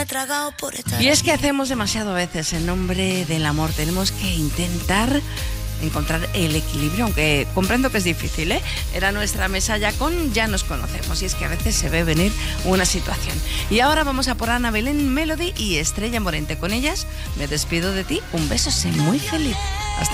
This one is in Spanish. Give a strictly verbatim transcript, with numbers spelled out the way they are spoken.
he tragado por estar Y es que aquí. hacemos demasiado veces en nombre del amor. Tenemos que intentar encontrar el equilibrio, aunque comprendo que es difícil, ¿eh? Era nuestra mesa ya con Ya nos conocemos, y es que a veces se ve venir una situación. Y ahora vamos a por Ana Belén, Melody y Estrella Morente. Con ellas me despido de ti. Un beso, sé muy feliz. Hasta